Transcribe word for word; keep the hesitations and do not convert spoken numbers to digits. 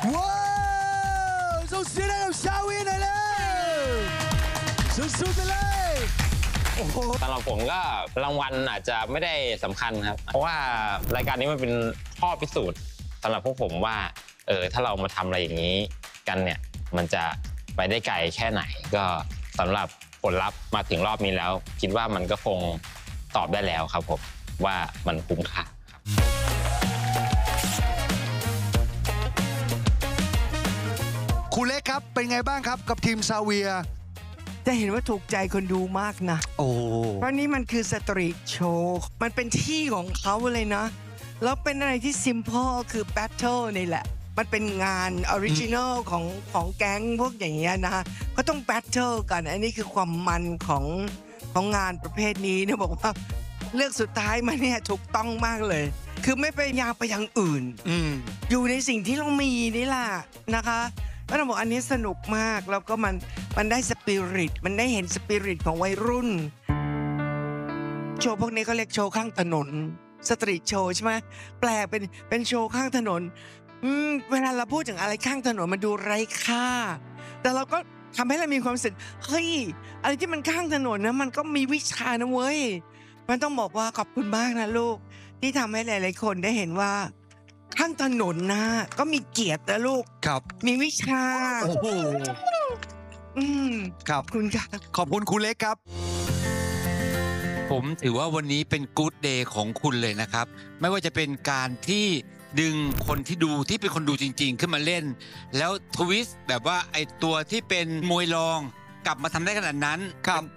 ว้าวส่งเสียงให้กับชาวีหน่อยเลยสุดๆไปเลยโอ้โหสำหรับผมก็รางวัลอาจจะไม่ได้สำคัญครับเพราะว่ารายการนี้มันเป็นข้อพิสูจน์สำหรับพวกผมว่าเออถ้าเรามาทำอะไรอย่างนี้กันเนี่ยมันจะไปได้ไกลแค่ไหนก็สำหรับผลลัพธ์มาถึงรอบนี้แล้ว คิดว่ามันก็คงตอบได้แล้วครับผมว่ามันคุ้มค่าครับครูเล็กครับเป็นไงบ้างครับกับทีมซาเวียจะเห็นว่าถูกใจคนดูมากนะโอ้เพราะนี่มันคือสตรีทโชว์มันเป็นที่ของเขาเลยนะ แล้วเป็นอะไรที่ซิม p พ e คือแบทเทิลนี่แหละ มันเป็นงานออริจินอลของของแก๊งพวกอย่างเงี้ยนะก็ต้องแบทเทิลกัน อันนี้คือความมันของของงานประเภทนี้เนี่ยบอกว่าเลือกสุดท้ายมาเนี่ยถูกต้องมากเลย คือไม่ไปยางไปอย่างอื่นอืมอยู่ในสิ่งที่เรามีนี่แหละนะคะก็ต้องบอกอันนี้สนุกมากแล้วก็มันมันได้สปิริตมันได้เห็นสปิริตของวัยรุ่น โชว์พวกนี้เขาเรียกโชว์ข้างถนนสตรีทโชว์ใช่ไหมแปลกเป็นเป็นโชว์ข้างถนนอืมเวลาเราพูดถึงอะไรข้างถนนมันดูไร้ค่า แต่เราก็ทำให้เรามีความรู้สึกเฮ้ยอะไรที่มันข้างถนนนะมันก็มีวิชานะเว้ยมันต้องบอกว่าขอบคุณมากนะลูกที่ทำให้หลายๆคนได้เห็นว่าข้างถนนนะก็มีเกียรตินะลูกครับมีวิชาโอ้โหอืมครับขอบคุณค่ะขอบคุณครูเล็กครับผมถือว่าวันนี้เป็นกู๊ดเดย์ของคุณเลยนะครับ ไม่ว่าจะเป็นการที่ดึงคนที่ดูที่เป็นคนดูจริงๆ ขึ้นมาเล่น แล้วทวิสต์แบบว่าไอตัวที่เป็นมวยรองกลับมาทำได้ขนาดนั้นครับ